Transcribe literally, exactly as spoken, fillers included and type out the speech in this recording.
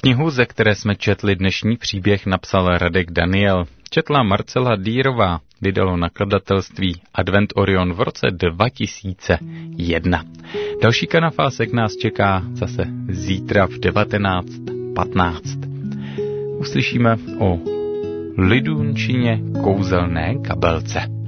Knihu, ze které jsme četli dnešní příběh, napsal Radek Daniel. Četla Marcela Dýrová, vydalo nakladatelství Advent Orion v roce dva tisíce jedna. Další kanafásek nás čeká zase zítra v devatenáct patnáct. Uslyšíme o lidunčině kouzelné kabelce.